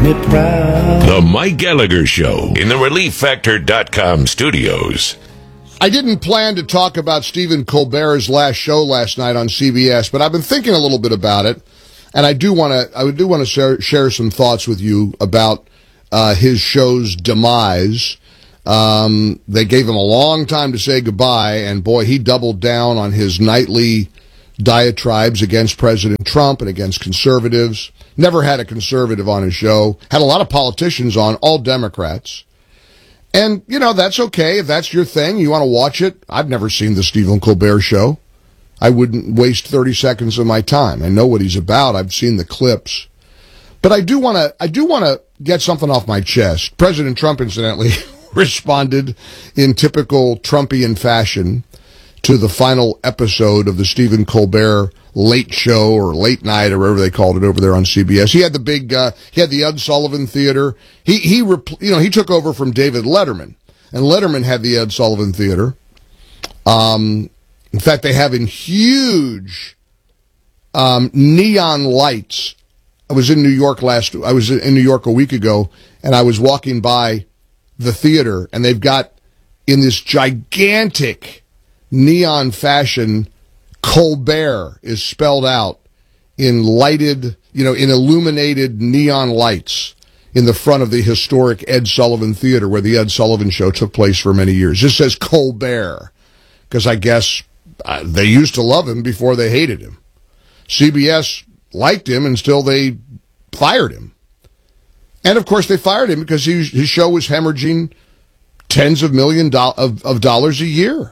me proud. The Mike Gallagher Show in the ReliefFactor.com studios. I didn't plan to talk about Stephen Colbert's last show last night on CBS, but I've been thinking a little bit about it, and I do want to share some thoughts with you about his show's demise. They gave him a long time to say goodbye, and boy, he doubled down on his nightly diatribes against President Trump and against conservatives. Never had a conservative on his show. Had a lot of politicians on, all Democrats. And, you know, that's okay. If that's your thing, you want to watch it. I've never seen the Stephen Colbert Show. I wouldn't waste 30 seconds of my time. I know what he's about. I've seen the clips. But I do want to get something off my chest. President Trump, incidentally, responded in typical Trumpian fashion to the final episode of the Stephen Colbert Late Show or Late Night or whatever they called it over there on CBS. He had the big, he had the Ed Sullivan Theater. He took over from David Letterman, and Letterman had the Ed Sullivan Theater. In fact, they have in huge neon lights. I was in New York a week ago, and I was walking by the theater, and they've got in this gigantic neon fashion, Colbert is spelled out in lighted, in illuminated neon lights in the front of the historic Ed Sullivan Theater where the Ed Sullivan Show took place for many years. It says Colbert because I guess they used to love him before they hated him. CBS liked him until they fired him. And of course they fired him because his show was hemorrhaging tens of millions of dollars a year.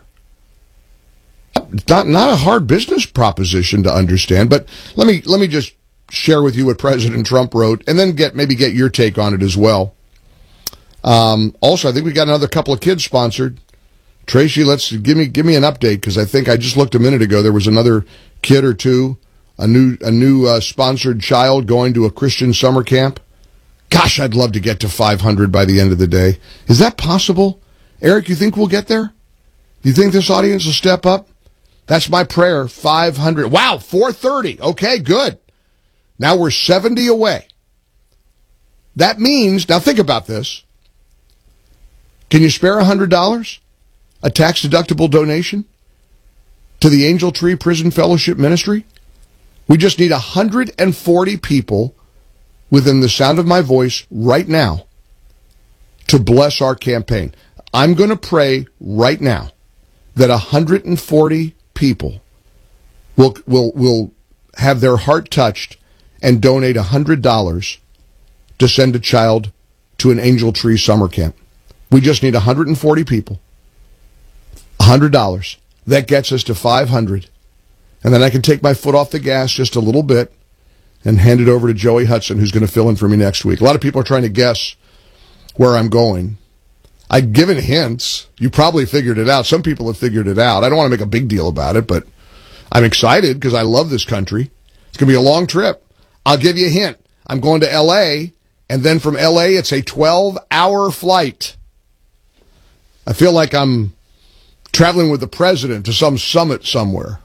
Not a hard business proposition to understand, but let me just share with you what President Trump wrote, and then get your take on it as well. Also, I think we got another couple of kids sponsored. Tracy, give me an update, because I think I just looked a minute ago. There was another kid or two, a new sponsored child going to a Christian summer camp. Gosh, I'd love to get to 500 by the end of the day. Is that possible? Eric, you think we'll get there? Do you think this audience will step up? That's my prayer, 500. Wow, 430. Okay, good. Now we're 70 away. That means, now think about this. Can you spare $100? A tax-deductible donation to the Angel Tree Prison Fellowship Ministry? We just need 140 people within the sound of my voice right now to bless our campaign. I'm going to pray right now that 140 people will have their heart touched and donate $100 to send a child to an Angel Tree summer camp. We just need 140 people. $100. That gets us to 500. And then I can take my foot off the gas just a little bit and hand it over to Joey Hudson, who's going to fill in for me next week. A lot of people are trying to guess where I'm going. I've given hints. You probably figured it out. Some people have figured it out. I don't want to make a big deal about it, but I'm excited because I love this country. It's going to be a long trip. I'll give you a hint. I'm going to L.A., and then from L.A., it's a 12-hour flight. I feel like I'm traveling with the president to some summit somewhere.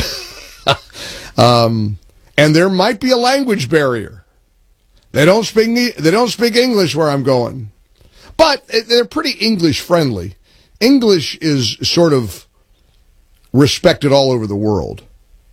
And there might be a language barrier. They don't speak English where I'm going. But they're pretty English-friendly. English is sort of respected all over the world.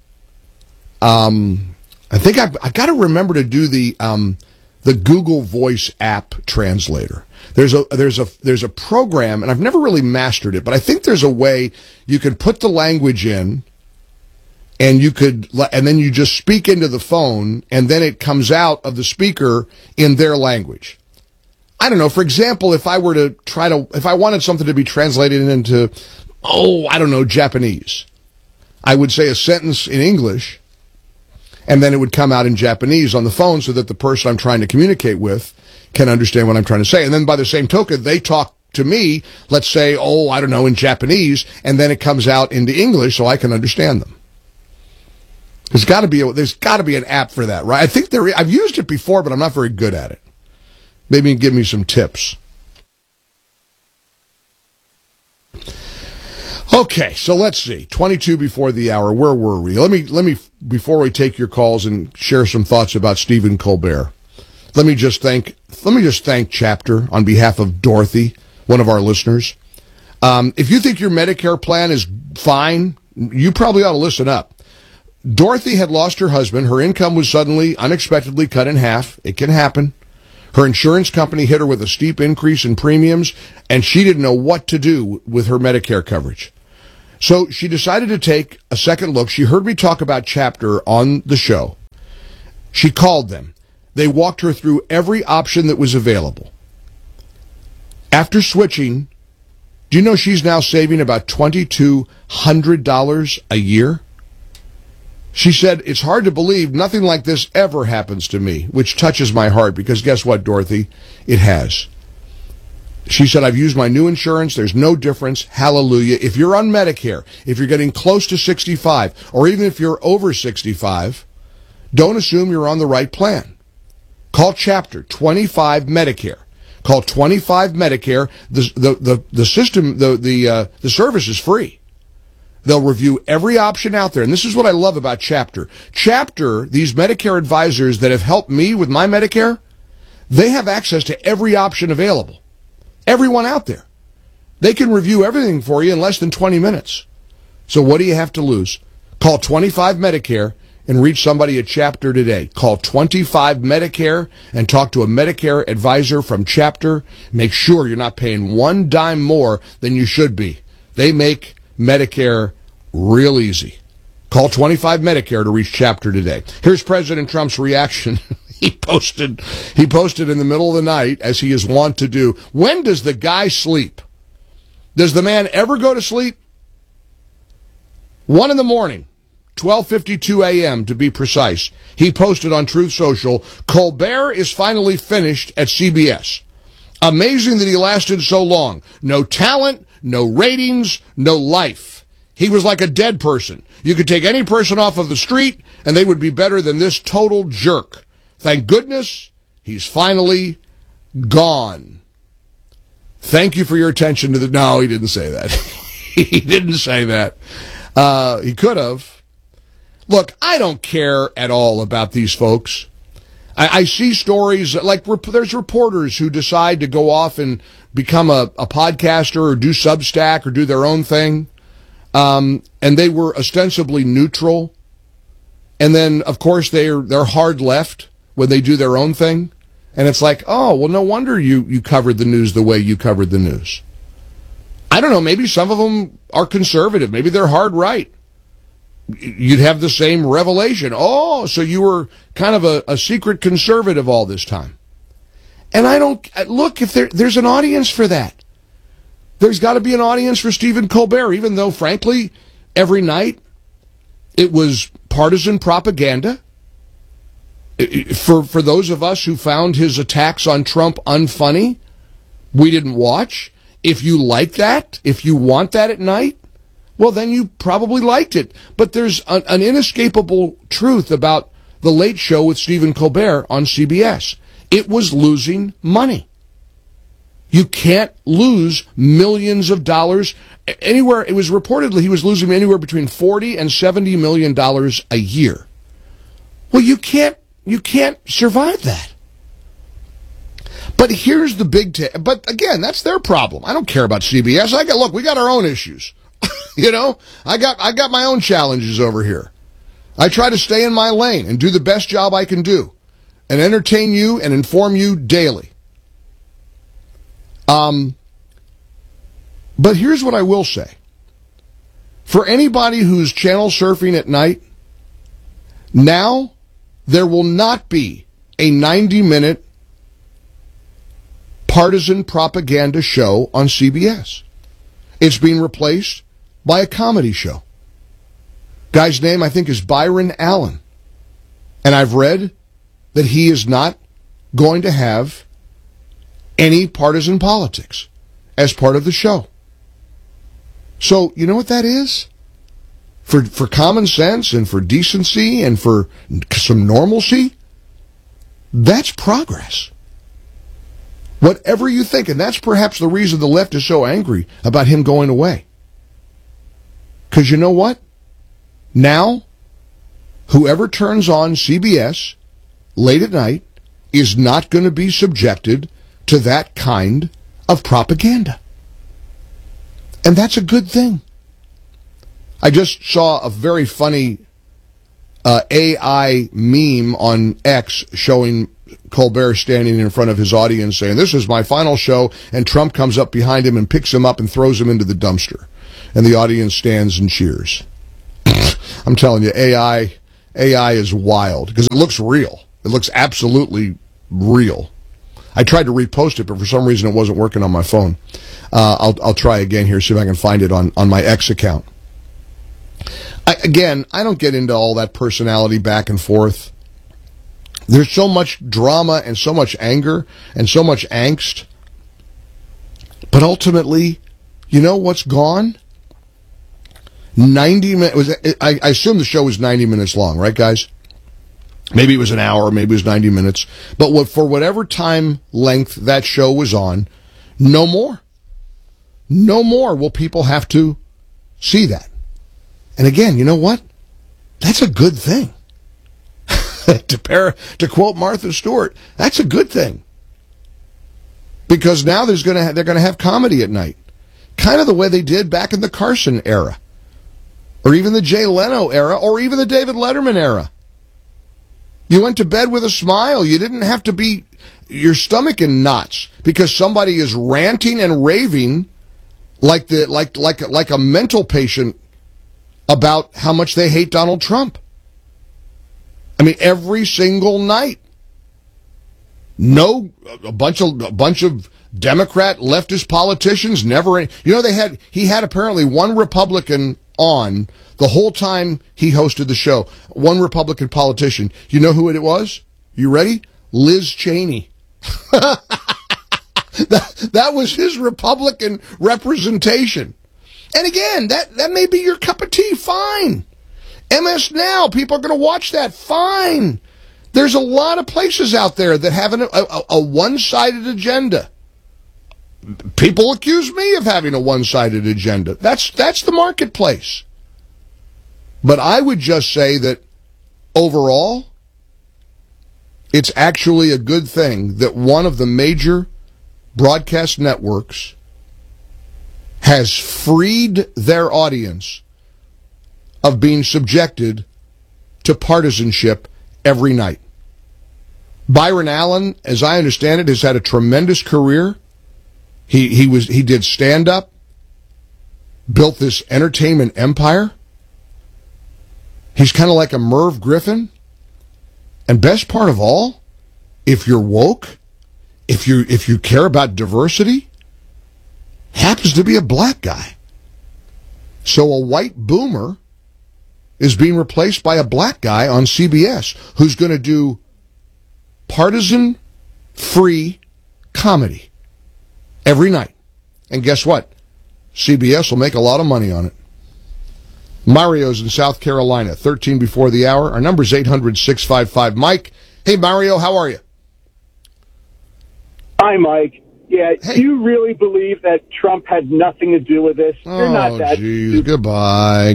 I think I've got to remember to do the Google Voice app translator. There's a program, and I've never really mastered it, but I think there's a way you can put the language in, and then you just speak into the phone, and then it comes out of the speaker in their language. I don't know. For example, if I wanted something to be translated into, Japanese, I would say a sentence in English, and then it would come out in Japanese on the phone so that the person I'm trying to communicate with can understand what I'm trying to say. And then by the same token, they talk to me, let's say, in Japanese, and then it comes out into English so I can understand them. There's got to be an app for that, right? I think I've used it before, but I'm not very good at it. Maybe you can give me some tips. Okay, so let's see. 22 before the hour. Where were we? Let me before we take your calls and share some thoughts about Stephen Colbert. let me just thank Chapter on behalf of Dorothy, one of our listeners. If you think your Medicare plan is fine, you probably ought to listen up. Dorothy had lost her husband. Her income was suddenly, unexpectedly cut in half. It can happen. Her insurance company hit her with a steep increase in premiums, and she didn't know what to do with her Medicare coverage. So she decided to take a second look. She heard me talk about Chapter on the show. She called them. They walked her through every option that was available. After switching, do you know she's now saving about $2,200 a year? She said, it's hard to believe nothing like this ever happens to me, which touches my heart because guess what, Dorothy? It has. She said, I've used my new insurance. There's no difference. Hallelujah. If you're on Medicare, if you're getting close to 65, or even if you're over 65, don't assume you're on the right plan. Call Chapter 25 Medicare. Call 25 Medicare. The system, the service is free. They'll review every option out there. And this is what I love about Chapter. Chapter, these Medicare advisors that have helped me with my Medicare, they have access to every option available. Everyone out there. They can review everything for you in less than 20 minutes. So what do you have to lose? Call 25 Medicare and reach somebody at Chapter today. Call 25 Medicare and talk to a Medicare advisor from Chapter. Make sure you're not paying one dime more than you should be. They make Medicare real easy. Call 25 Medicare to reach Chapter today. Here's President Trump's reaction. He posted in the middle of the night, as he is wont to do. When does the guy sleep? Does the man ever go to sleep? 1 in the morning, 12:52 a.m. to be precise. He posted on Truth Social, Colbert is finally finished at CBS. Amazing that he lasted so long. No talent, no ratings, no life. He was like a dead person. You could take any person off of the street, and they would be better than this total jerk. Thank goodness he's finally gone. Thank you for your attention to the... No, he didn't say that. He didn't say that. He could have. Look, I don't care at all about these folks. I see stories, like there's reporters who decide to go off and become a podcaster or do Substack or do their own thing. And they were ostensibly neutral. And then, of course, they're hard left when they do their own thing. And it's like, oh, well, no wonder you covered the news the way you covered the news. I don't know, maybe some of them are conservative. Maybe they're hard right. You'd have the same revelation. Oh, so you were kind of a secret conservative all this time. And I don't... Look, if there's an audience for that. There's got to be an audience for Stephen Colbert, even though, frankly, every night it was partisan propaganda. For those of us who found his attacks on Trump unfunny, we didn't watch. If you like that, if you want that at night, well, then you probably liked it. But there's an inescapable truth about The Late Show with Stephen Colbert on CBS. It was losing money. You can't lose millions of dollars anywhere. It was reportedly he was losing anywhere between $40 and $70 million a year. Well, you can't survive that. But here's the big but again, that's their problem. I don't care about CBS. We got our own issues. You know, I got my own challenges over here. I try to stay in my lane and do the best job I can do and entertain you and inform you daily. But here's what I will say. For anybody who's channel surfing at night, now there will not be a 90-minute partisan propaganda show on CBS. It's being replaced by a comedy show. Guy's name, I think, is Byron Allen. And I've read that he is not going to have any partisan politics as part of the show. So, you know what that is? For common sense and for decency and for some normalcy, that's progress. Whatever you think, and that's perhaps the reason the left is so angry about him going away. Because you know what? Now, whoever turns on CBS late at night is not going to be subjected to that kind of propaganda. And that's a good thing. I just saw a very funny AI meme on X showing Colbert standing in front of his audience saying, "This is my final show," and Trump comes up behind him and picks him up and throws him into the dumpster. And the audience stands and cheers. I'm telling you, AI is wild because it looks real. It looks absolutely real. I tried to repost it, but for some reason it wasn't working on my phone. I'll try again here, see if I can find it on my X account. I don't get into all that personality back and forth. There's so much drama and so much anger and so much angst. But ultimately, you know what's gone? 90 minutes. I assume the show was 90 minutes long, right, guys? Maybe it was an hour, maybe it was 90 minutes. But for whatever time length that show was on, no more. No more will people have to see that. And again, you know what? That's a good thing. To quote Martha Stewart, that's a good thing. Because now they're going to have comedy at night. Kind of the way they did back in the Carson era. Or even the Jay Leno era, or even the David Letterman era. You went to bed with a smile. You didn't have to be your stomach in knots because somebody is ranting and raving like a mental patient about how much they hate Donald Trump. I mean, every single night. A bunch of Democrat leftist politicians never. He had apparently one Republican on the whole time he hosted the show. One Republican politician. You know who it was? You ready? Liz Cheney. That was his Republican representation. And again, that may be your cup of tea. Fine. MS Now, people are going to watch that. Fine. There's a lot of places out there that have a one-sided agenda. People accuse me of having a one-sided agenda. That's the marketplace. But I would just say that overall, it's actually a good thing that one of the major broadcast networks has freed their audience of being subjected to partisanship every night. Byron Allen, as I understand it, has had a tremendous career. He did stand-up, built this entertainment empire. He's kind of like a Merv Griffin. And best part of all, if you're woke, if you care about diversity, happens to be a black guy. So a white boomer is being replaced by a black guy on CBS who's going to do partisan-free comedy every night. And guess what? CBS will make a lot of money on it. Mario's in South Carolina, 13 before the hour. Our number's 800-655-MIKE. Hey, Mario, how are you? Hi, Mike. Yeah, hey. Do you really believe that Trump had nothing to do with this? You're not that. Jeez. Goodbye.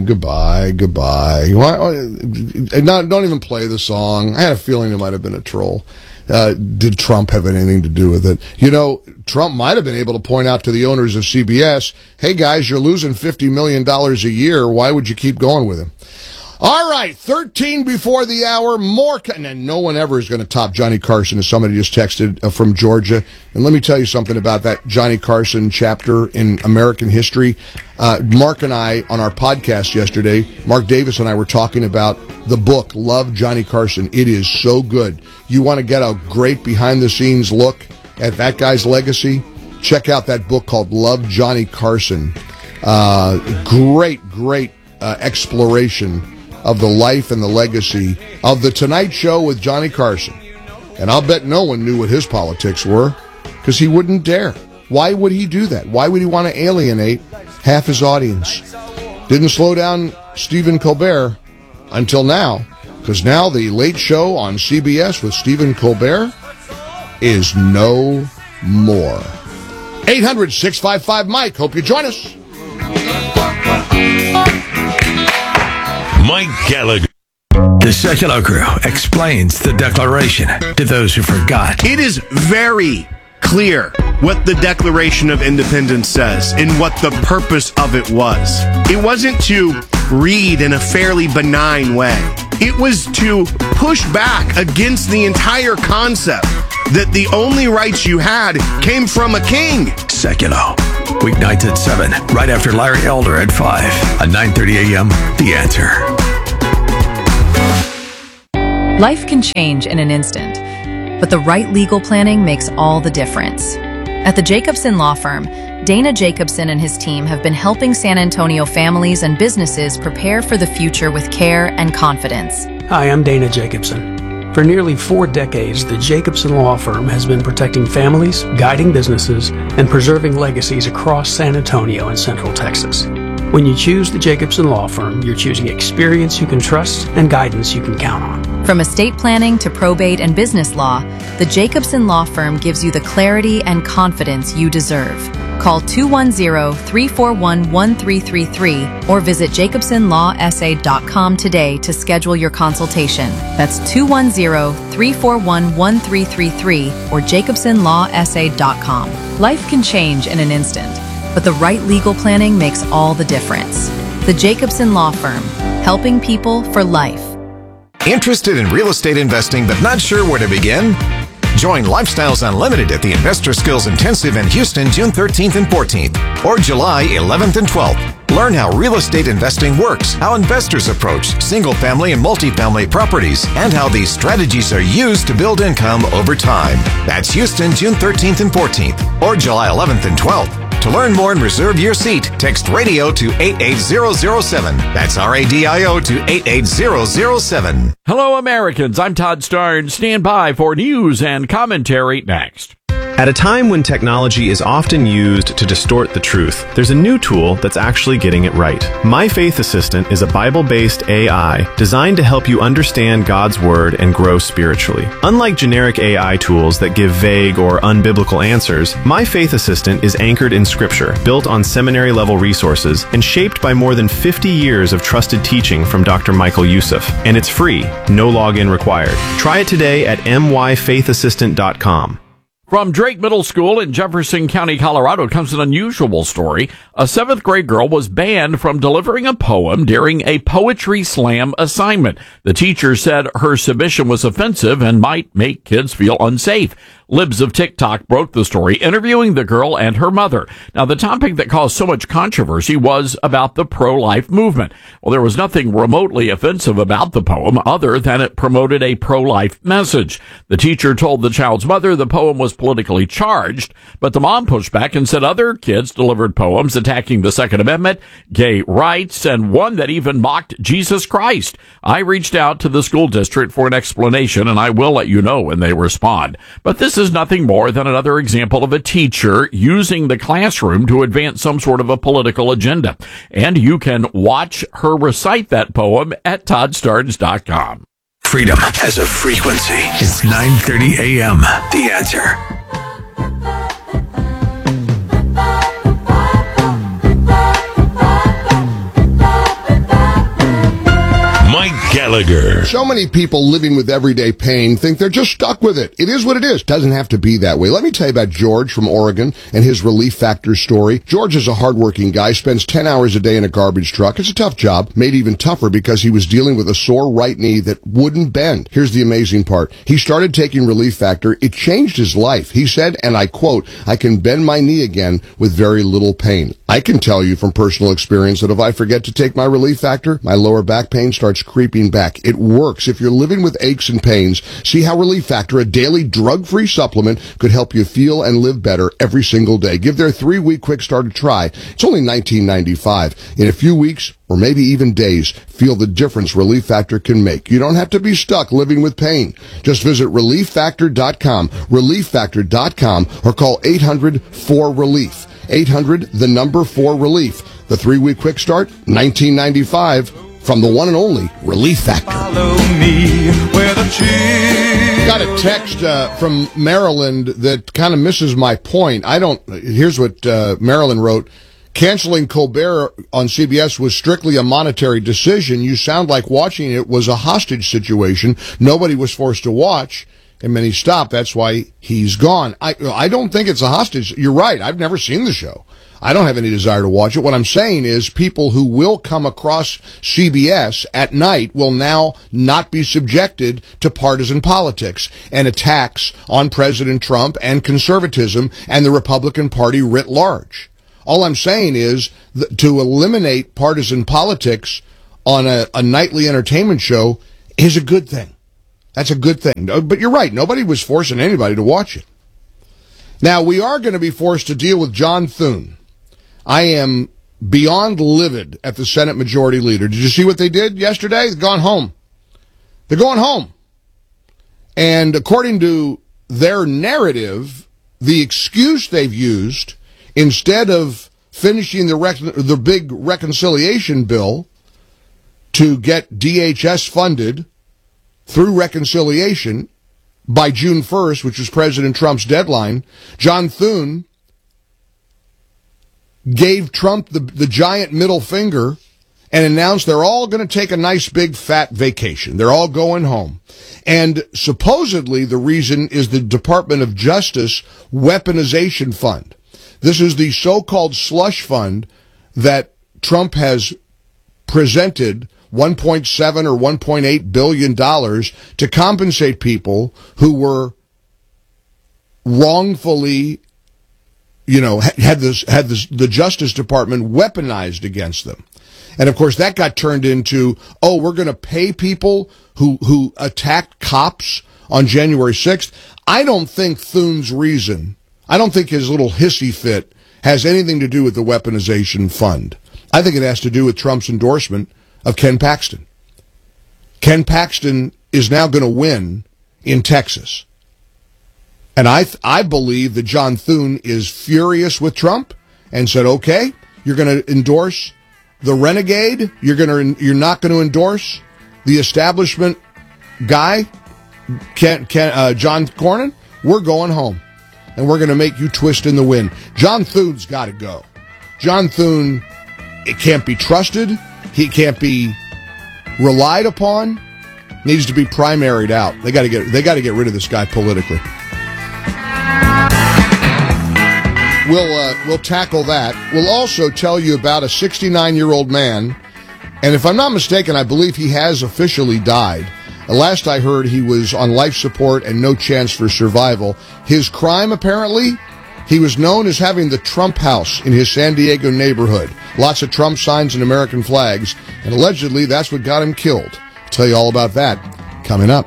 Don't even play the song. I had a feeling it might have been a troll. Did Trump have anything to do with it? You know, Trump might have been able to point out to the owners of CBS, hey, guys, you're losing $50 million a year. Why would you keep going with him? All right, 13 before the hour, more, and no one ever is going to top Johnny Carson, as somebody just texted from Georgia. And let me tell you something about that Johnny Carson chapter in American history. Mark and I, on our podcast yesterday, Mark Davis and I were talking about the book, Love Johnny Carson. It is so good. You want to get a great behind-the-scenes look at that guy's legacy? Check out that book called Love Johnny Carson. Great exploration of the life and the legacy of The Tonight Show with Johnny Carson. And I'll bet no one knew what his politics were, because he wouldn't dare. Why would he do that? Why would he want to alienate half his audience? Didn't slow down Stephen Colbert until now, because now the Late Show on CBS with Stephen Colbert is no more. 800-655-MIKE. Hope you join us. Mike Gallagher. The Secular Crew explains the Declaration to those who forgot. It is very clear what the Declaration of Independence says and what the purpose of it was. It wasn't to read in a fairly benign way. It was to push back against the entire concept that the only rights you had came from a king. Secular. Weeknights at 7, right after Larry Elder at 5. At 9:30 a.m., The Answer. Life can change in an instant, but the right legal planning makes all the difference. At the Jacobson Law Firm, Dana Jacobson and his team have been helping San Antonio families and businesses prepare for the future with care and confidence. Hi, I'm Dana Jacobson. For nearly 4 decades, the Jacobson Law Firm has been protecting families, guiding businesses, and preserving legacies across San Antonio and Central Texas. When you choose the Jacobson Law Firm, you're choosing experience you can trust and guidance you can count on. From estate planning to probate and business law, the Jacobson Law Firm gives you the clarity and confidence you deserve. Call 210-341-1333 or visit jacobsonlawsa.com today to schedule your consultation. That's 210-341-1333 or jacobsonlawsa.com. Life can change in an instant, but the right legal planning makes all the difference. The Jacobson Law Firm, helping people for life. Interested in real estate investing but not sure where to begin? Join Lifestyles Unlimited at the Investor Skills Intensive in Houston, June 13th and 14th, or July 11th and 12th. Learn how real estate investing works, how investors approach single-family and multifamily properties, and how these strategies are used to build income over time. That's Houston, June 13th and 14th, or July 11th and 12th. To learn more and reserve your seat, text radio to 88007. That's RADIO to 88007. Hello, Americans. I'm Todd Starnes. Stand by for news and commentary next. At a time when technology is often used to distort the truth, there's a new tool that's actually getting it right. My Faith Assistant is a Bible-based AI designed to help you understand God's Word and grow spiritually. Unlike generic AI tools that give vague or unbiblical answers, My Faith Assistant is anchored in Scripture, built on seminary-level resources, and shaped by more than 50 years of trusted teaching from Dr. Michael Youssef. And it's free, no login required. Try it today at myfaithassistant.com. From Drake Middle School in Jefferson County, Colorado, comes an unusual story. A 7th grade girl was banned from delivering a poem during a poetry slam assignment. The teacher said her submission was offensive and might make kids feel unsafe. Libs of TikTok broke the story, interviewing the girl and her mother. Now, the topic that caused so much controversy was about the pro-life movement. Well, there was nothing remotely offensive about the poem other than it promoted a pro-life message. The teacher told the child's mother the poem was politically charged, but the mom pushed back and said other kids delivered poems attacking the Second Amendment, gay rights, and one that even mocked Jesus Christ. I reached out to the school district for an explanation, and I will let you know when they respond. But this is nothing more than another example of a teacher using the classroom to advance some sort of a political agenda. And you can watch her recite that poem at toddstarnes.com. Freedom has a frequency. It's 9:30 a.m. The Answer. Gallagher. So many people living with everyday pain think they're just stuck with it. It is what it is. Doesn't have to be that way. Let me tell you about George from Oregon and his Relief Factor story. George is a hardworking guy, spends 10 hours a day in a garbage truck. It's a tough job, made even tougher because he was dealing with a sore right knee that wouldn't bend. Here's the amazing part. He started taking Relief Factor. It changed his life. He said, and I quote, "I can bend my knee again with very little pain." I can tell you from personal experience that if I forget to take my Relief Factor, my lower back pain starts creeping back. It works. If you're living with aches and pains, see how Relief Factor, a daily drug-free supplement, could help you feel and live better every single day. Give their 3-week quick start a try. It's only $19.95. In a few weeks, or maybe even days, feel the difference Relief Factor can make. You don't have to be stuck living with pain. Just visit ReliefFactor.com, ReliefFactor.com, or call 800-4RELIEF. 800-4RELIEF. The 3-week quick start, $19.95. From the one and only Relief Factor. Got a text from Maryland that kind of misses my point. Here's what Maryland wrote. canceling Colbert on CBS was strictly a monetary decision. You sound like watching it was a hostage situation. Nobody was forced to watch, and many stopped. That's why he's gone. I don't think it's a hostage. You're right. I've never seen the show. I don't have any desire to watch it. What I'm saying is people who will come across CBS at night will now not be subjected to partisan politics and attacks on President Trump and conservatism and the Republican Party writ large. All I'm saying is to eliminate partisan politics on a nightly entertainment show is a good thing. That's a good thing. But you're right. Nobody was forcing anybody to watch it. Now, we are going to be forced to deal with John Thune. I am beyond livid at the Senate Majority Leader. Did you see what they did yesterday? They've gone home. They're going home. And according to their narrative, the excuse they've used, instead of finishing the big reconciliation bill to get DHS funded through reconciliation by June 1st, which was President Trump's deadline, John Thune gave Trump the giant middle finger and announced they're all going to take a nice big fat vacation. They're all going home. And supposedly the reason is the Department of Justice weaponization fund. This is the so-called slush fund that Trump has presented $1.7 or $1.8 billion to compensate people who were wrongfully, had the Justice Department weaponized against them. And of course that got turned into, we're going to pay people who attacked cops on January 6th. I don't think Thune's reason, I don't think his little hissy fit has anything to do with the weaponization fund. I think it has to do with Trump's endorsement of Ken Paxton. Ken Paxton is now going to win in Texas. And I believe that John Thune is furious with Trump and said, okay, you're going to endorse the renegade. You're not going to endorse the establishment guy, John Cornyn. We're going home and we're going to make you twist in the wind. John Thune's got to go. John Thune, it can't be trusted. He can't be relied upon. Needs to be primaried out. They got to get rid of this guy politically. We'll tackle that. We'll also tell you about a 69-year-old man, and if I'm not mistaken, I believe he has officially died. Last I heard, he was on life support and no chance for survival. His crime, apparently, he was known as having the Trump house in his San Diego neighborhood. Lots of Trump signs and American flags, and allegedly that's what got him killed. I'll tell you all about that coming up.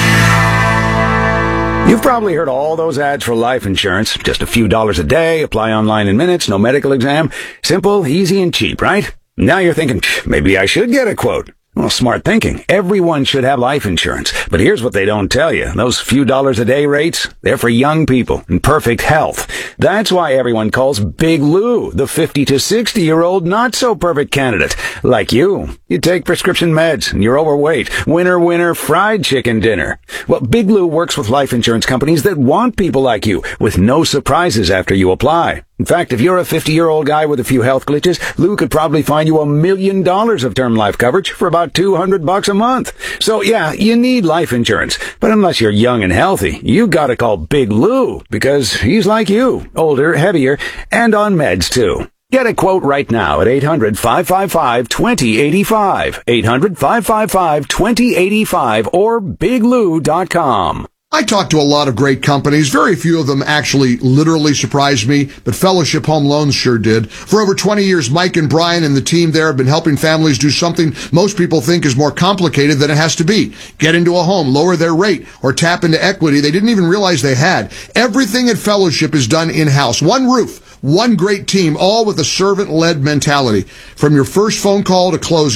You've probably heard all those ads for life insurance. Just a few dollars a day, apply online in minutes, no medical exam. Simple, easy, and cheap, right? Now you're thinking, maybe I should get a quote. Well, smart thinking. Everyone should have life insurance. But here's what they don't tell you. Those few dollars a day rates, they're for young people in perfect health. That's why everyone calls Big Lou the 50 to 60-year-old not-so-perfect candidate. Like you. You take prescription meds and you're overweight. Winner, winner, fried chicken dinner. Well, Big Lou works with life insurance companies that want people like you with no surprises after you apply. In fact, if you're a 50-year-old guy with a few health glitches, Lou could probably find you $1 million of term life coverage for about $200 a month. So yeah, you need life insurance. But unless you're young and healthy, you gotta call Big Lou because he's like you, older, heavier, and on meds too. Get a quote right now at 800-555-2085, 800-555-2085, or biglou.com. I talked to a lot of great companies. Very few of them actually literally surprised me, but Fellowship Home Loans sure did. For over 20 years, Mike and Brian and the team there have been helping families do something most people think is more complicated than it has to be. Get into a home, lower their rate, or tap into equity they didn't even realize they had. Everything at Fellowship is done in-house. One roof, one great team, all with a servant-led mentality. From your first phone call to closing,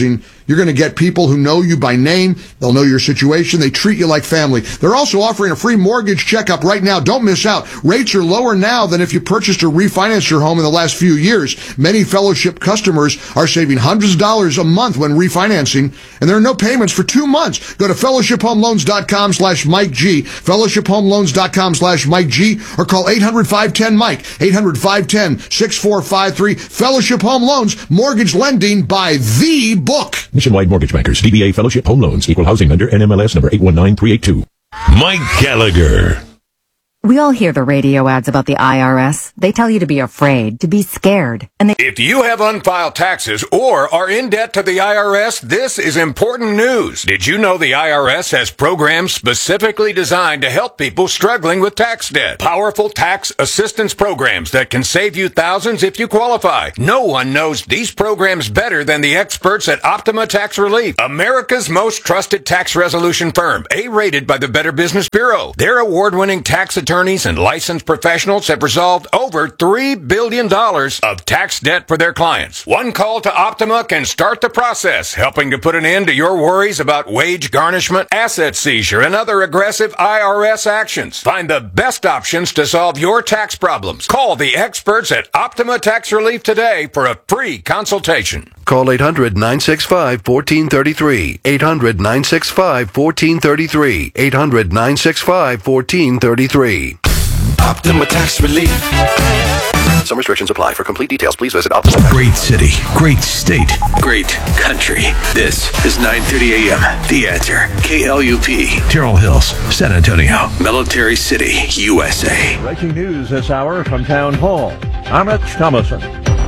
You're going to get people who know you by name. They'll know your situation. They treat you like family. They're also offering a free mortgage checkup right now. Don't miss out. Rates are lower now than if you purchased or refinanced your home in the last few years. Many Fellowship customers are saving hundreds of dollars a month when refinancing, and there are no payments for 2 months. Go to fellowshiphomeloans.com/Mike G, fellowshiphomeloans.com/Mike G, or call 800-510-MIKE, 800-510-6453. Fellowship Home Loans, mortgage lending by the book. Nationwide Mortgage Bankers, DBA Fellowship Home Loans, Equal Housing Lender, NMLS number 819382. Mike Gallagher. We all hear the radio ads about the IRS. They tell you to be afraid, to be scared. And if you have unfiled taxes or are in debt to the IRS, this is important news. Did you know the IRS has programs specifically designed to help people struggling with tax debt? Powerful tax assistance programs that can save you thousands if you qualify. No one knows these programs better than the experts at Optima Tax Relief, America's most trusted tax resolution firm, A-rated by the Better Business Bureau. Their award-winning tax attorneys and licensed professionals have resolved over $3 billion of tax debt for their clients. One call to Optima can start the process, helping to put an end to your worries about wage garnishment, asset seizure, and other aggressive IRS actions. Find the best options to solve your tax problems. Call the experts at Optima Tax Relief today for a free consultation. Call 800-965-1433. 800-965-1433. 800-965-1433. Optima Tax Relief. Some restrictions apply. For complete details, please visit Optima. Great city, great state, great country. This is 9:30 a.m. The Answer. KLUP, Terrell Hills, San Antonio, Military City, USA. Breaking news this hour from Town Hall. I'm Rich Thomason.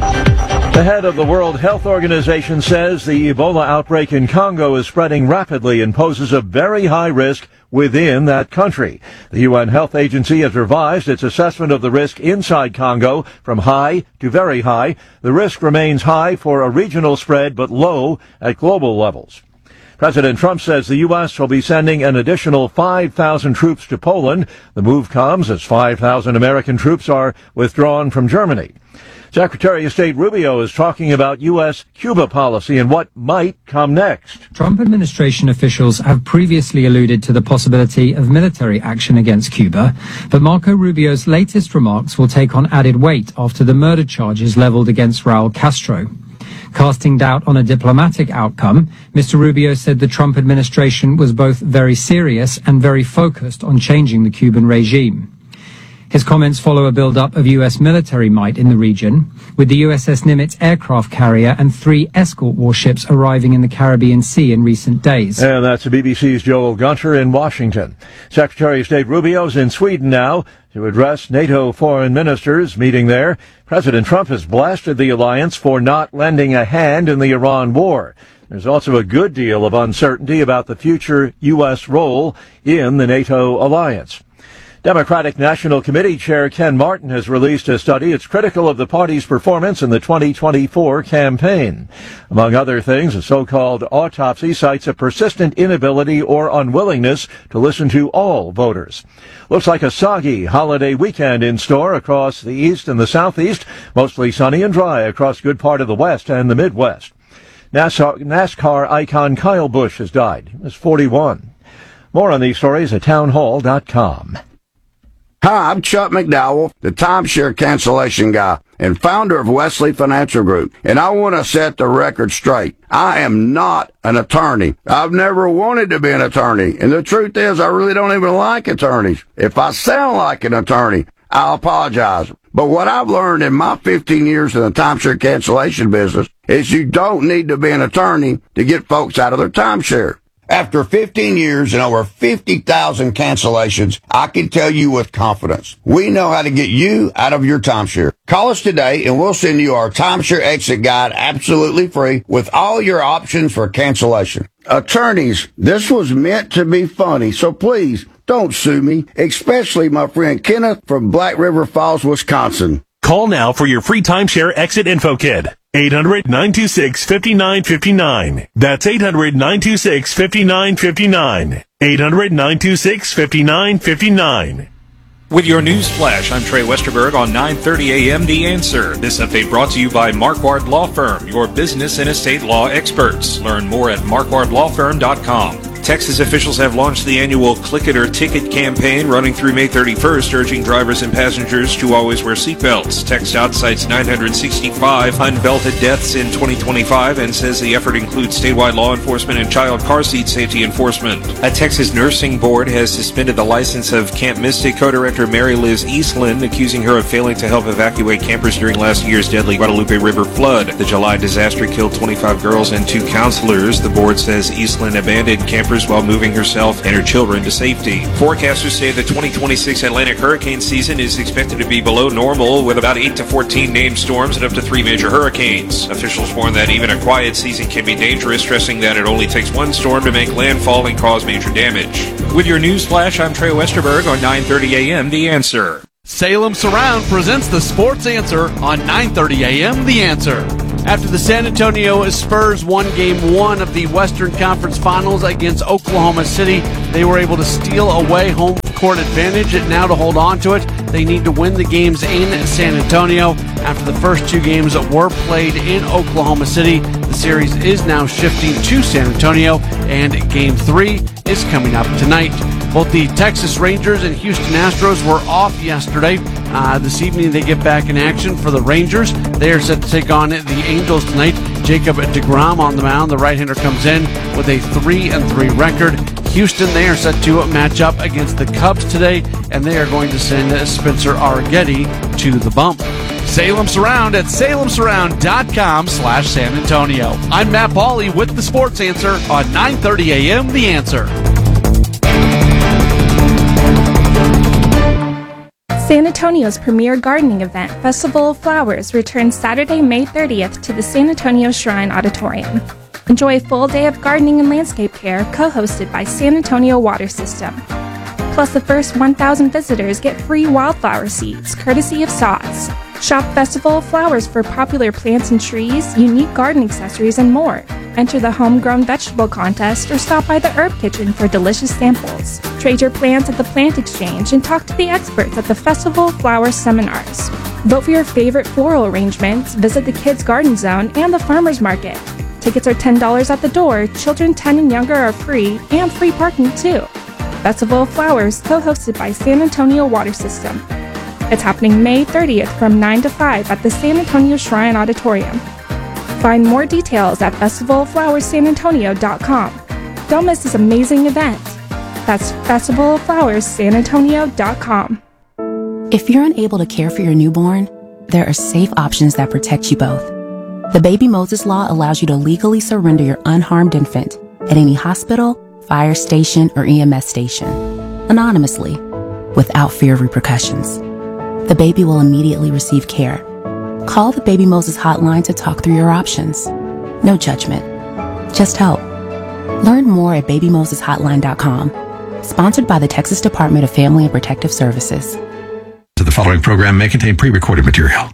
The head of the World Health Organization says the Ebola outbreak in Congo is spreading rapidly and poses a very high risk within that country. The UN Health Agency has revised its assessment of the risk inside Congo from high to very high. The risk remains high for a regional spread, but low at global levels. President Trump says the U.S. will be sending an additional 5,000 troops to Poland. The move comes as 5,000 American troops are withdrawn from Germany. Secretary of State Rubio is talking about U.S.-Cuba policy and what might come next. Trump administration officials have previously alluded to the possibility of military action against Cuba, but Marco Rubio's latest remarks will take on added weight after the murder charges leveled against Raul Castro. Casting doubt on a diplomatic outcome, Mr. Rubio said the Trump administration was both very serious and very focused on changing the Cuban regime. His comments follow a build-up of U.S. military might in the region, with the USS Nimitz aircraft carrier and 3 escort warships arriving in the Caribbean Sea in recent days. And that's the BBC's Joel Gunter in Washington. Secretary of State Rubio's in Sweden now to address NATO foreign ministers meeting there. President Trump has blasted the alliance for not lending a hand in the Iran war. There's also a good deal of uncertainty about the future U.S. role in the NATO alliance. Democratic National Committee Chair Ken Martin has released a study. It's critical of the party's performance in the 2024 campaign. Among other things, a so-called autopsy cites a persistent inability or unwillingness to listen to all voters. Looks like a soggy holiday weekend in store across the east and the southeast, mostly sunny and dry across good part of the west and the Midwest. NASCAR icon Kyle Busch has died. He was 41. More on these stories at townhall.com. Hi, I'm Chuck McDowell, the timeshare cancellation guy and founder of Wesley Financial Group, and I want to set the record straight. I am not an attorney. I've never wanted to be an attorney, and the truth is I really don't even like attorneys. If I sound like an attorney, I'll apologize. But what I've learned in my 15 years in the timeshare cancellation business is you don't need to be an attorney to get folks out of their timeshare. After 15 years and over 50,000 cancellations, I can tell you with confidence, we know how to get you out of your timeshare. Call us today and we'll send you our timeshare exit guide absolutely free with all your options for cancellation. Attorneys, this was meant to be funny, so please don't sue me, especially my friend Kenneth from Black River Falls, Wisconsin. Call now for your free timeshare exit info kit. 800-926-5959. That's 800-926-5959. 800-926-5959. With your news flash, I'm Trey Westerberg on 9:30 a.m. The Answer. This update brought to you by Marquardt Law Firm, your business and estate law experts. Learn more at marquardtlawfirm.com. Texas officials have launched the annual Click It or Ticket campaign running through May 31st, urging drivers and passengers to always wear seatbelts. TxDOT cites 965 unbelted deaths in 2025 and says the effort includes statewide law enforcement and child car seat safety enforcement. A Texas nursing board has suspended the license of Camp Mystic co-director Mary Liz Eastland, accusing her of failing to help evacuate campers during last year's deadly Guadalupe River flood. The July disaster killed 25 girls and 2 counselors. The board says Eastland abandoned campers while moving herself and her children to safety. Forecasters say the 2026 Atlantic hurricane season is expected to be below normal, with about 8 to 14 named storms and up to 3 major hurricanes. Officials warn that even a quiet season can be dangerous, stressing that it only takes one storm to make landfall and cause major damage. With your news flash, I'm Trey Westerberg on 9:30 a.m. The Answer. Salem Surround presents the Sports Answer on 9:30 a.m. The Answer. After the San Antonio Spurs won Game 1 of the Western Conference Finals against Oklahoma City, they were able to steal away home court advantage. Now to hold on to it, they need to win the games in San Antonio. After the first 2 games were played in Oklahoma City, the series is now shifting to San Antonio, and Game 3 is coming up tonight. Both the Texas Rangers and Houston Astros were off yesterday. This evening they get back in action for the Rangers. They are set to take on the Angels tonight. Jacob deGrom on the mound. The right-hander comes in with a 3-3 record. Houston, they are set to match up against the Cubs today, and they are going to send Spencer Arrighetti to the bump. Salem Surround at salemsurround.com/San Antonio. I'm Matt Pauley with the Sports Answer on 9:30 a.m. The Answer. San Antonio's premier gardening event, Festival of Flowers, returns Saturday, May 30th to the San Antonio Shrine Auditorium. Enjoy a full day of gardening and landscape care, co-hosted by San Antonio Water System. Plus, the first 1,000 visitors get free wildflower seeds, courtesy of Sods. Shop Festival of Flowers for popular plants and trees, unique garden accessories, and more. Enter the homegrown vegetable contest or stop by the herb kitchen for delicious samples. Trade your plants at the Plant Exchange and talk to the experts at the Festival of Flowers seminars. Vote for your favorite floral arrangements, visit the Kids Garden Zone and the Farmers Market. Tickets are $10 at the door, children 10 and younger are free, and free parking too. Festival of Flowers, co-hosted by San Antonio Water System. It's happening May 30th from 9 to 5 at the San Antonio Shrine Auditorium. Find more details at festivaloflowerssanantonio.com. Don't miss this amazing event. That's festivaloflowerssanantonio.com. If you're unable to care for your newborn, there are safe options that protect you both. The Baby Moses Law allows you to legally surrender your unharmed infant at any hospital, fire station, or EMS station, anonymously, without fear of repercussions. The baby will immediately receive care. Call the Baby Moses hotline to talk through your options. No judgment, just help. Learn more at babymoseshotline.com. Sponsored by the Texas Department of Family and Protective Services. The following program may contain pre-recorded material.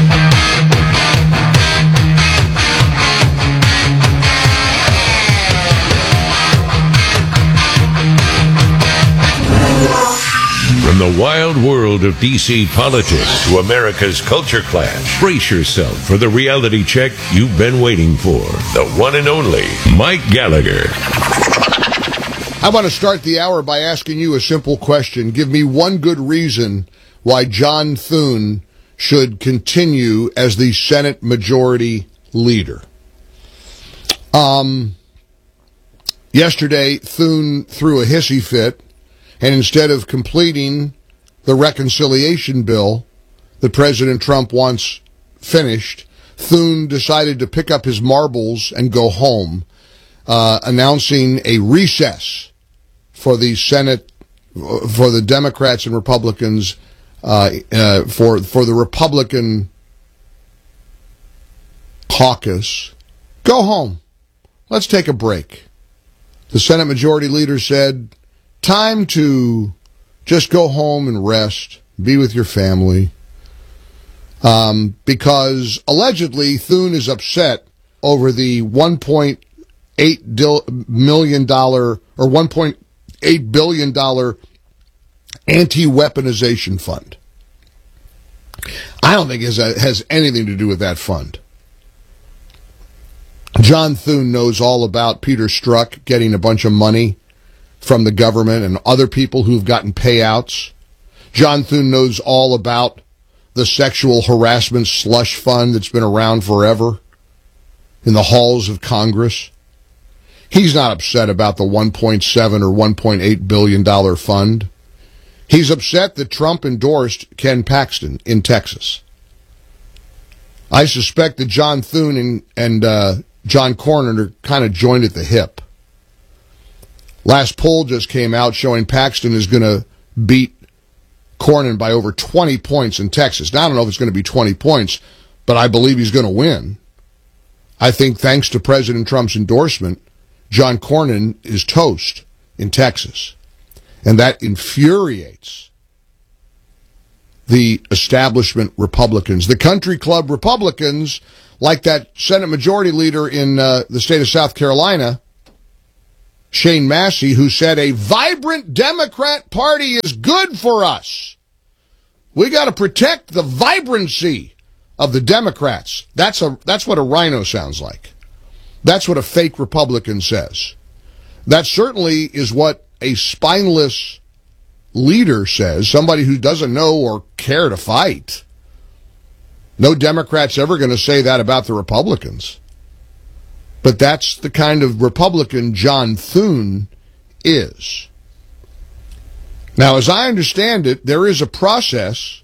From the wild world of D.C. politics to America's culture clash, brace yourself for the reality check you've been waiting for. The one and only Mike Gallagher. I want to start the hour by asking you a simple question. Give me one good reason why John Thune should continue as the Senate Majority Leader. Yesterday, Thune threw a hissy fit, and instead of completing the reconciliation bill that President Trump wants finished, Thune decided to pick up his marbles and go home, announcing a recess for the Senate, for the Democrats and Republicans, for the Republican caucus. Go home. Let's take a break. The Senate Majority Leader said, time to just go home and rest, be with your family, because allegedly Thune is upset over the $1.8 million or $1.8 billion anti-weaponization fund. I don't think it has anything to do with that fund. John Thune knows all about Peter Strzok getting a bunch of money from the government and other people who've gotten payouts. John Thune knows all about the sexual harassment slush fund that's been around forever in the halls of Congress. He's not upset about the $1.7 or $1.8 billion fund. He's upset that Trump endorsed Ken Paxton in Texas. I suspect that John Thune and John Cornyn are kind of joined at the hip. Last poll just came out showing Paxton is going to beat Cornyn by over 20 points in Texas. Now, I don't know if it's going to be 20 points, but I believe he's going to win. I think thanks to President Trump's endorsement, John Cornyn is toast in Texas. And that infuriates the establishment Republicans. The country club Republicans, like that Senate Majority Leader in the state of South Carolina, Shane Massey, who said a vibrant Democrat Party is good for us. We got to protect the vibrancy of the Democrats. That's what a rhino sounds like. That's what a fake Republican says. That certainly is what a spineless leader says, somebody who doesn't know or care to fight. No Democrat's ever going to say that about the Republicans. But that's the kind of Republican John Thune is. Now, as I understand it, there is a process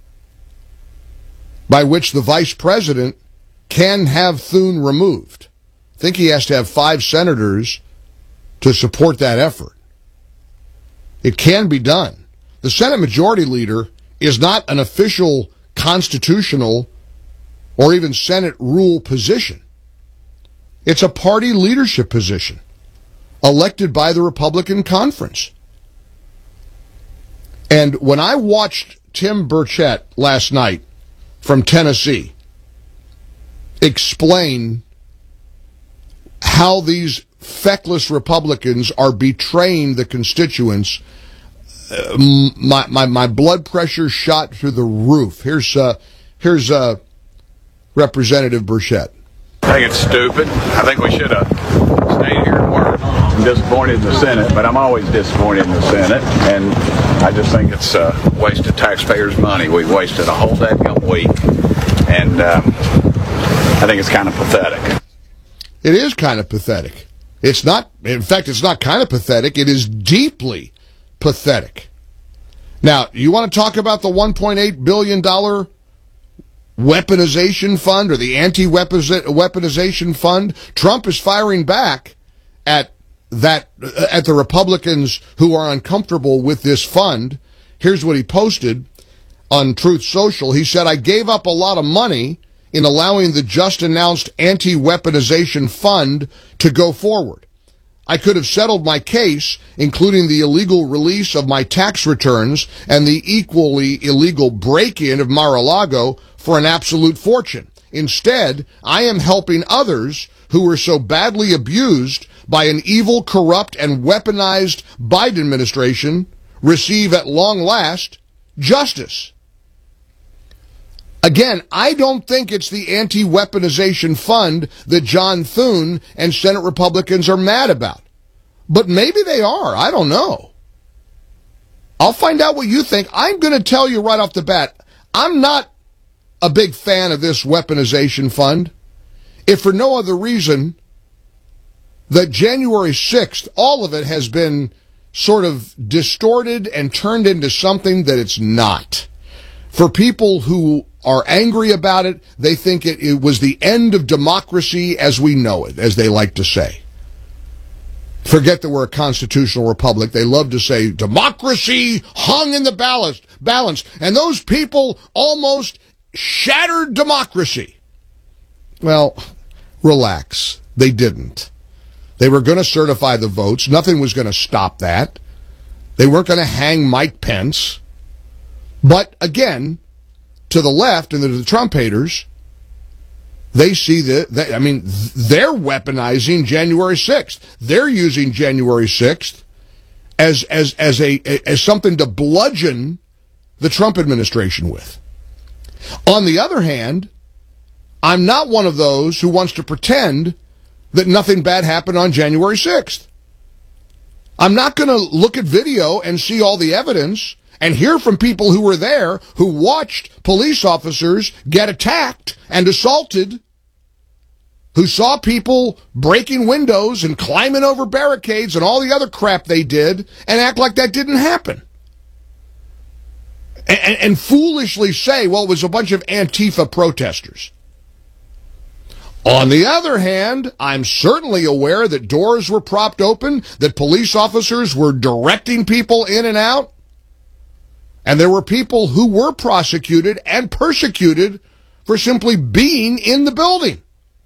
by which the vice president can have Thune removed. I think he has to have 5 senators to support that effort. It can be done. The Senate Majority Leader is not an official constitutional or even Senate rule position. It's a party leadership position elected by the Republican conference. And when I watched Tim Burchett last night from Tennessee explain how these feckless Republicans are betraying the constituents, my blood pressure shot through the roof. Here's Representative Burchett. I think it's stupid. I think we should have stayed here and worked. I'm disappointed in the Senate, but I'm always disappointed in the Senate, and I just think it's a waste of taxpayers' money. We've wasted a whole dadgum week, and I think it's kind of pathetic. It is kind of pathetic. It's not, in fact, it's not kind of pathetic. It is deeply pathetic. Now, you want to talk about the $1.8 billion weaponization fund or the anti-weaponization fund? Trump is firing back at the Republicans who are uncomfortable with this fund. Here's what he posted on Truth Social. He said, I gave up a lot of money in allowing the just announced anti-weaponization fund to go forward. I could have settled my case, including the illegal release of my tax returns and the equally illegal break-in of Mar-a-Lago, for an absolute fortune. Instead, I am helping others who were so badly abused by an evil, corrupt, and weaponized Biden administration receive at long last justice. Again, I don't think it's the anti-weaponization fund that John Thune and Senate Republicans are mad about. But maybe they are. I don't know. I'll find out what you think. I'm going to tell you right off the bat, I'm not a big fan of this weaponization fund, if for no other reason that January 6th, all of it has been sort of distorted and turned into something that it's not. For people who are angry about it, they think it was the end of democracy as we know it, as they like to say. Forget that we're a constitutional republic. They love to say democracy hung in the balance, and those people almost shattered democracy. Well, relax. They didn't. They were going to certify the votes. Nothing was going to stop that. They weren't going to hang Mike Pence. But again, to the left and to the Trump haters, they see they're weaponizing January 6th. They're using January 6th as something to bludgeon the Trump administration with. On the other hand, I'm not one of those who wants to pretend that nothing bad happened on January 6th. I'm not going to look at video and see all the evidence and hear from people who were there, who watched police officers get attacked and assaulted, who saw people breaking windows and climbing over barricades and all the other crap they did, and act like that didn't happen. And foolishly say, well, it was a bunch of Antifa protesters. On the other hand, I'm certainly aware that doors were propped open, that police officers were directing people in and out, and there were people who were prosecuted and persecuted for simply being in the building.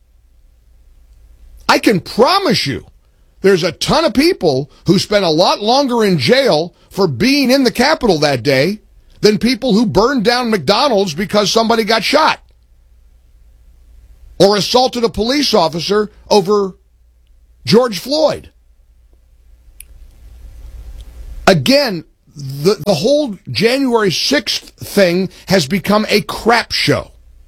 I can promise you there's a ton of people who spent a lot longer in jail for being in the Capitol that day than people who burned down McDonald's because somebody got shot or assaulted a police officer over George Floyd. Again, the whole January 6th thing has become a crap show.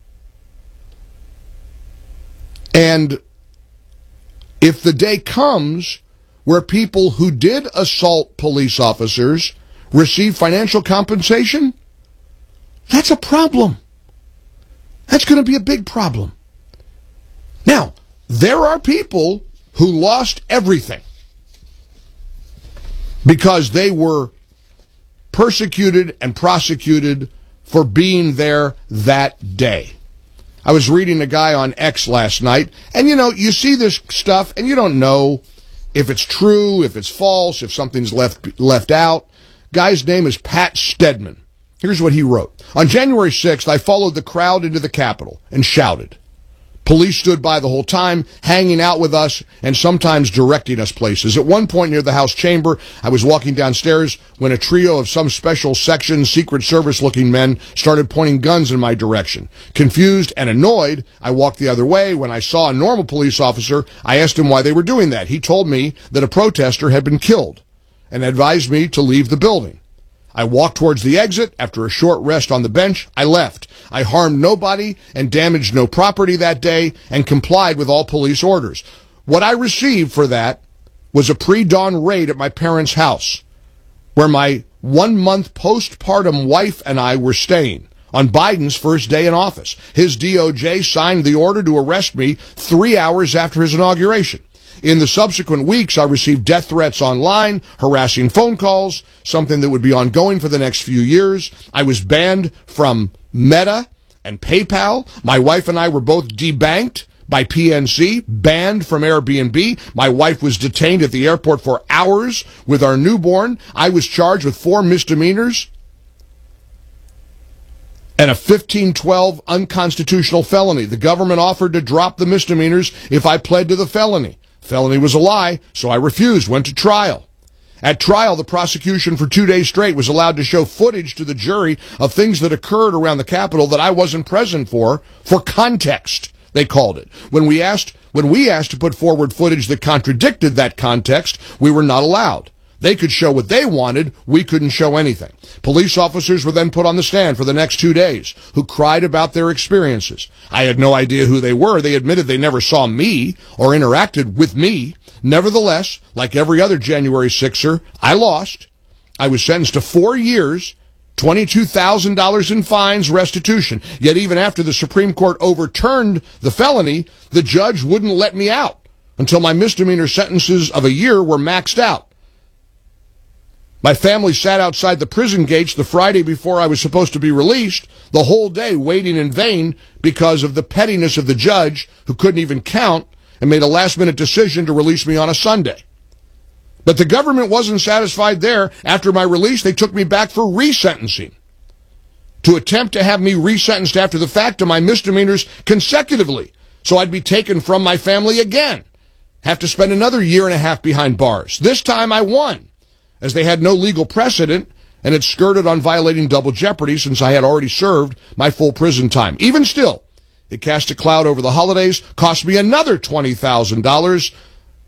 And if the day comes where people who did assault police officers receive financial compensation, that's a problem. That's going to be a big problem. Now, there are people who lost everything because they were persecuted and prosecuted for being there that day. I was reading a guy on X last night, and you see this stuff, and you don't know if it's true, if it's false, if something's left out. Guy's name is Pat Stedman. Here's what he wrote. On January 6th, I followed the crowd into the Capitol and shouted. Police stood by the whole time, hanging out with us and sometimes directing us places. At one point near the House chamber, I was walking downstairs when a trio of some special section Secret Service-looking men started pointing guns in my direction. Confused and annoyed, I walked the other way. When I saw a normal police officer, I asked him why they were doing that. He told me that a protester had been killed and advised me to leave the building. I walked towards the exit. After a short rest on the bench, I left. I harmed nobody and damaged no property that day and complied with all police orders. What I received for that was a pre-dawn raid at my parents' house, where my 1-month postpartum wife and I were staying on Biden's first day in office. His DOJ signed the order to arrest me 3 hours after his inauguration. In the subsequent weeks, I received death threats online, harassing phone calls, something that would be ongoing for the next few years. I was banned from Meta and PayPal. My wife and I were both debanked by PNC, banned from Airbnb. My wife was detained at the airport for hours with our newborn. I was charged with 4 misdemeanors and a 1512 unconstitutional felony. The government offered to drop the misdemeanors if I pled to the felony. Felony was a lie, so I refused, went to trial. At trial, the prosecution for 2 days straight was allowed to show footage to the jury of things that occurred around the Capitol that I wasn't present for context, they called it. When we asked to put forward footage that contradicted that context, we were not allowed. They could show what they wanted, we couldn't show anything. Police officers were then put on the stand for the next 2 days, who cried about their experiences. I had no idea who they were. They admitted they never saw me or interacted with me. Nevertheless, like every other January 6er, I lost. I was sentenced to 4 years, $22,000 in fines, restitution. Yet even after the Supreme Court overturned the felony, the judge wouldn't let me out until my misdemeanor sentences of a year were maxed out. My family sat outside the prison gates the Friday before I was supposed to be released, the whole day waiting in vain because of the pettiness of the judge, who couldn't even count and made a last-minute decision to release me on a Sunday. But the government wasn't satisfied there. After my release, they took me back for resentencing, to attempt to have me resentenced after the fact to my misdemeanors consecutively, so I'd be taken from my family again, have to spend another 1.5 years behind bars. This time I won, as they had no legal precedent and had skirted on violating double jeopardy since I had already served my full prison time. Even still, it cast a cloud over the holidays, cost me another $20,000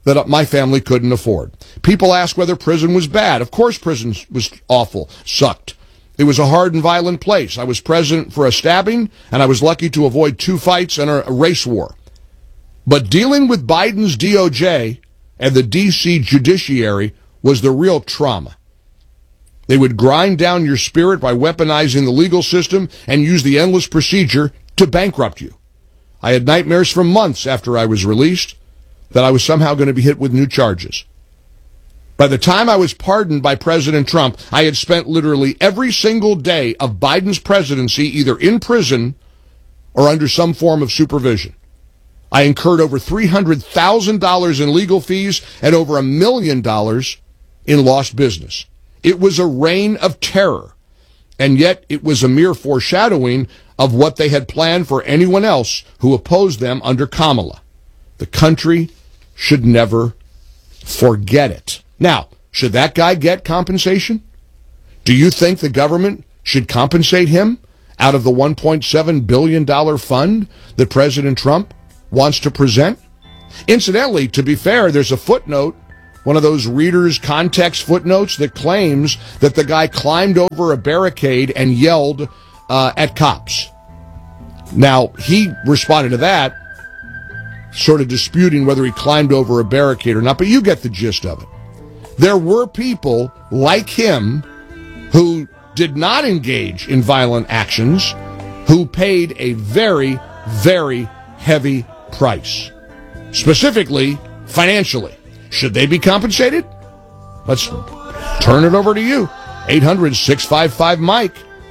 that my family couldn't afford. People ask whether prison was bad. Of course prison was awful, sucked. It was a hard and violent place. I was present for a stabbing, and I was lucky to avoid 2 fights and a race war. But dealing with Biden's DOJ and the D.C. judiciary was the real trauma. They would grind down your spirit by weaponizing the legal system and use the endless procedure to bankrupt you. I had nightmares for months after I was released that I was somehow going to be hit with new charges. By the time I was pardoned by President Trump, I had spent literally every single day of Biden's presidency either in prison or under some form of supervision. I incurred over $300,000 in legal fees and over $1 million in lost business. It was a reign of terror, and yet it was a mere foreshadowing of what they had planned for anyone else who opposed them under Kamala. The country should never forget it. Now, should that guy get compensation? Do you think the government should compensate him out of the $1.7 billion fund that President Trump wants to present? Incidentally, to be fair, there's a footnote, one of those readers' context footnotes that claims that the guy climbed over a barricade and yelled at cops. Now, he responded to that, sort of disputing whether he climbed over a barricade or not, but you get the gist of it. There were people like him who did not engage in violent actions who paid a very, very heavy price. Specifically, financially. Should they be compensated? Let's turn it over to you. 800-655-MIKE.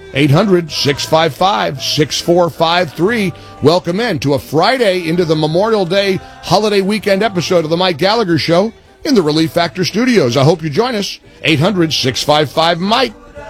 800-655-6453. Welcome in to a Friday into the Memorial Day holiday weekend episode of the Mike Gallagher Show in the Relief Factor Studios. I hope you join us. 800-655-MIKE.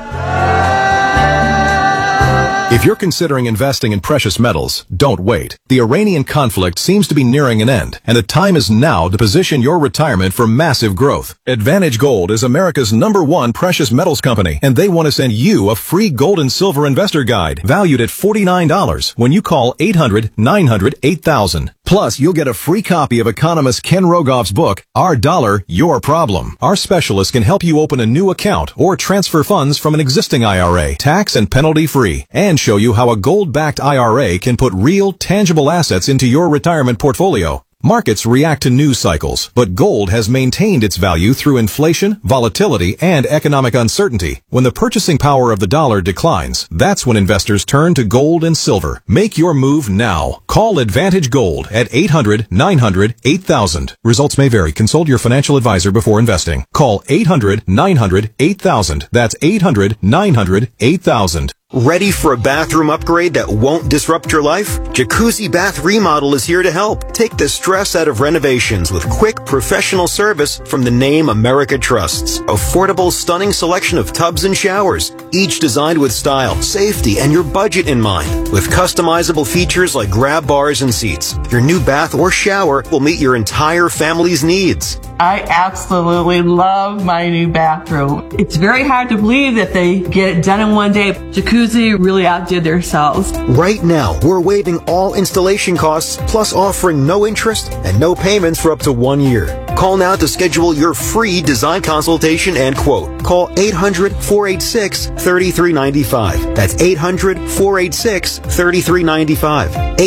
If you're considering investing in precious metals, don't wait. The Iranian conflict seems to be nearing an end, and the time is now to position your retirement for massive growth. Advantage Gold is America's #1 precious metals company, and they want to send you a free gold and silver investor guide valued at $49 when you call 800-900-8000. Plus, you'll get a free copy of economist Ken Rogoff's book, Our Dollar, Your Problem. Our specialists can help you open a new account or transfer funds from an existing IRA, tax and penalty free, and show you how a gold-backed IRA can put real, tangible assets into your retirement portfolio. Markets react to news cycles, but gold has maintained its value through inflation, volatility, and economic uncertainty. When the purchasing power of the dollar declines, that's when investors turn to gold and silver. Make your move now. Call Advantage Gold at 800-900-8000. Results may vary. Consult your financial advisor before investing. Call 800-900-8000. That's 800-900-8000. Ready for a bathroom upgrade that won't disrupt your life? Jacuzzi Bath Remodel is here to help. Take the stress out of renovations with quick, professional service from the name America trusts. Affordable, stunning selection of tubs and showers, each designed with style, safety, and your budget in mind. With customizable features like grab bars and seats, your new bath or shower will meet your entire family's needs. I absolutely love my new bathroom. It's very hard to believe that they get it done in one day. Jacuzzi really outdid themselves. Right now, we're waiving all installation costs, plus offering no interest and no payments for up to 1 year. Call now to schedule your free design consultation and quote. Call 800-486-3395. That's 800-486-3395.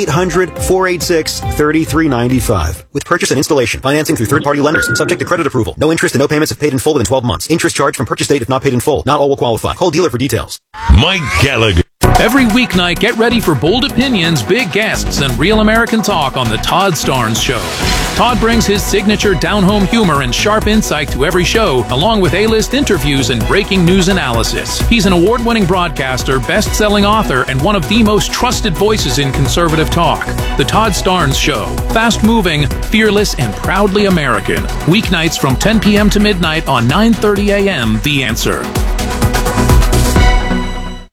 800-486-3395. With purchase and installation, financing through third-party lenders, subject to credit approval. No interest and no payments if paid in full within 12 months. Interest charged from purchase date if not paid in full. Not all will qualify. Call dealer for details. Mike Gallagher. Every weeknight, get ready for bold opinions, big guests, and real American talk on The Todd Starnes Show. Todd brings his signature down-home humor and sharp insight to every show, along with A-list interviews and breaking news analysis. He's an award-winning broadcaster, best-selling author, and one of the most trusted voices in conservative talk. The Todd Starnes Show. Fast-moving, fearless, and proudly American. Weeknights from 10 p.m. to midnight on 9:30 a.m. The Answer.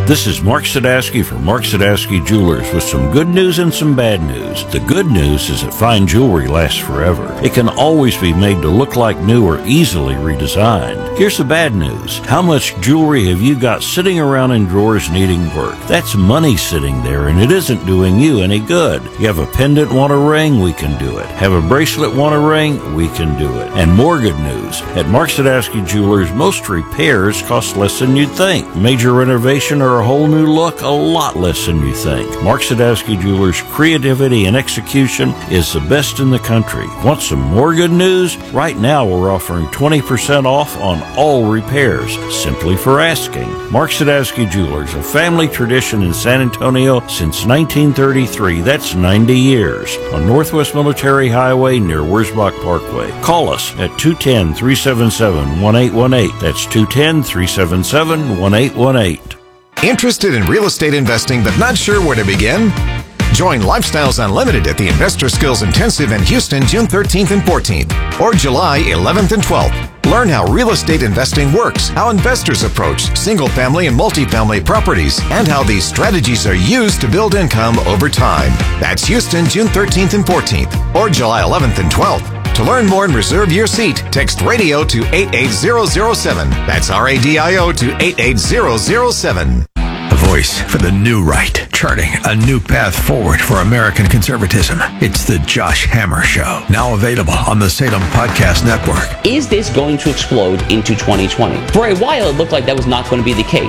This is Mark Sadowski from Mark Sadowski Jewelers with some good news and some bad news. The good news is that fine jewelry lasts forever. It can always be made to look like new or easily redesigned. Here's the bad news. How much jewelry have you got sitting around in drawers needing work? That's money sitting there, and it isn't doing you any good. You have a pendant, want a ring? We can do it. Have a bracelet, want a ring? We can do it. And more good news. At Mark Sadowski Jewelers, most repairs cost less than you'd think. Major renovation or a whole new look, a lot less than you think. Mark Sadowski Jewelers' creativity and execution is the best in the country. Want some more good news? Right now we're offering 20% off on all repairs, simply for asking. Mark Sadowski Jewelers, a family tradition in San Antonio since 1933. That's 90 years. On Northwest Military Highway near Wurzbach Parkway. Call us at 210-377-1818. That's 210-377-1818. Interested in real estate investing but not sure where to begin? Join Lifestyles Unlimited at the Investor Skills Intensive in Houston June 13th and 14th, or July 11th and 12th. Learn how real estate investing works, how investors approach single-family and multifamily properties, and how these strategies are used to build income over time. That's Houston June 13th and 14th, or July 11th and 12th. To learn more and reserve your seat, text radio to 88007. That's RADIO to 88007. A voice for the new right, charting a new path forward for American conservatism. It's the Josh Hammer Show, now available on the Salem Podcast Network. Is this going to explode into 2020? For a while, it looked like that was not going to be the case.